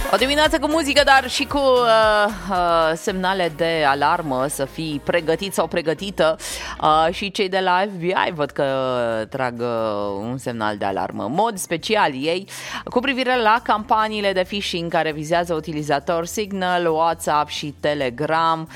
O dimineață cu muzică, dar și cu semnale de alarmă, să fii pregătit sau pregătită. Și cei de la FBI văd că trag un semnal de alarmă. În mod special ei cu privire la campaniile de phishing care vizează utilizatori Signal, WhatsApp și Telegram.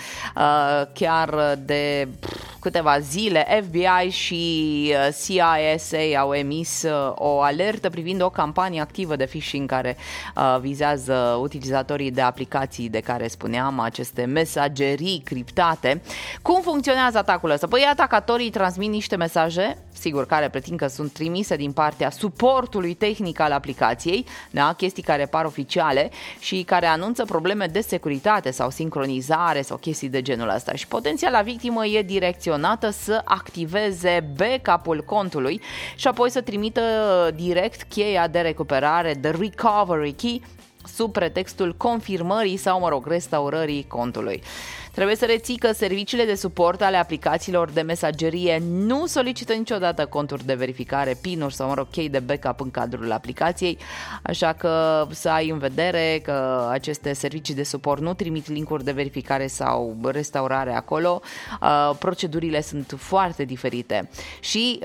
Chiar de câteva zile FBI și CISA au emis o alertă privind o campanie activă de phishing care vizează utilizatorii de aplicații de care spuneam, aceste mesagerii criptate. Cum funcționează atacul ăsta? Păi atacatorii transmit niște mesaje, sigur, care pretind că sunt trimise din partea suportului tehnic al aplicației, da? Chestii care par oficiale și care anunță probleme de securitate sau sincronizare sau chestii de genul ăsta. Și potențiala victimă e direcționată să activeze backup-ul contului și apoi să trimită direct cheia de recuperare, de recovery key, sub pretextul confirmării sau, restaurării contului. Trebuie să reții că serviciile de suport ale aplicațiilor de mesagerie nu solicită niciodată conturi de verificare, PIN-uri sau, chei de backup în cadrul aplicației, așa că să ai în vedere că aceste servicii de suport nu trimit linkuri de verificare sau restaurare acolo. Procedurile sunt foarte diferite și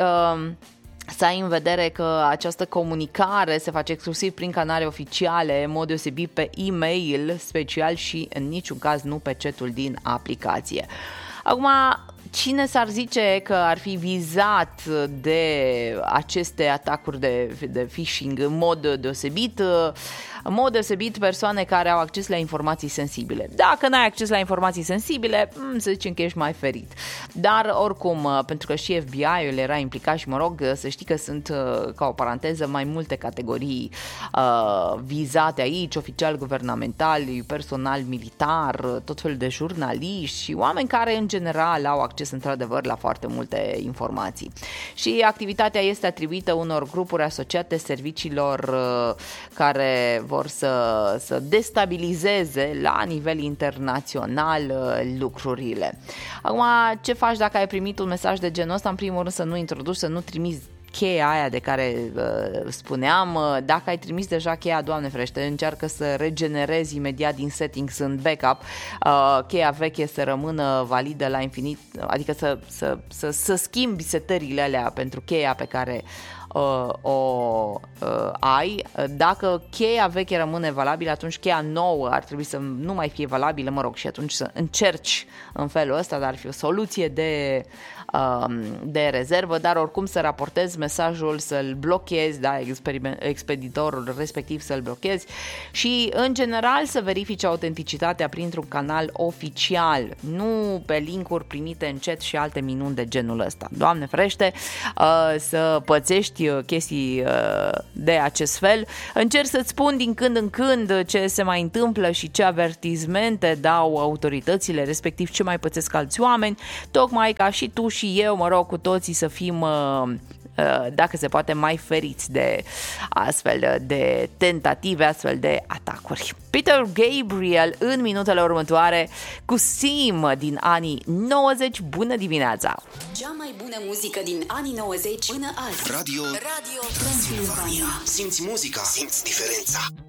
să ai în vedere că această comunicare se face exclusiv prin canale oficiale, în mod deosebit pe e-mail special și în niciun caz nu pe chatul din aplicație. Acum, cine s-ar zice că ar fi vizat de aceste atacuri de phishing în mod deosebit? În mod deosebit persoane care au acces la informații sensibile. Dacă n-ai acces la informații sensibile, să zicem că ești mai ferit. Dar oricum, pentru că și FBI-ul era implicat și să știi că sunt, ca o paranteză, mai multe categorii vizate aici, oficiali guvernamentali, personal militar, tot felul de jurnaliști și oameni care în general au acces într-adevăr la foarte multe informații. Și activitatea este atribuită unor grupuri asociate serviciilor care vor să destabilizeze la nivel internațional lucrurile. Acum, ce faci dacă ai primit un mesaj de genul ăsta? În primul rând să nu introduci, să nu trimiți cheia aia de care spuneam. Dacă ai trimis deja cheia, Doamne ferește, încearcă să regenerezi imediat din settings în backup cheia veche să rămână validă la infinit, adică să schimbi setările alea pentru cheia pe care ai. Dacă cheia veche rămâne valabilă, atunci cheia nouă ar trebui să nu mai fie valabilă, și atunci să încerci în felul ăsta, dar ar fi o soluție de rezervă, dar oricum să raportezi mesajul, să-l blochezi, da, expeditorul respectiv să-l blochezi și în general să verifici autenticitatea printr-un canal oficial, nu pe linkuri primite în chat și alte minuni de genul ăsta. Doamne ferește să pățești chestii de acest fel. Încerc să-ți spun din când în când ce se mai întâmplă și ce avertizmente dau autoritățile, respectiv ce mai pățesc alți oameni, tocmai ca și tu și eu, cu toții să fim, dacă se poate, mai feriți de astfel de tentative, astfel de atacuri. Peter Gabriel în minutele următoare cu Sim din anii 90. Bună dimineața! Cea mai bună muzică din anii 90 până azi. Radio Transilvania. Simți muzica, simți diferența.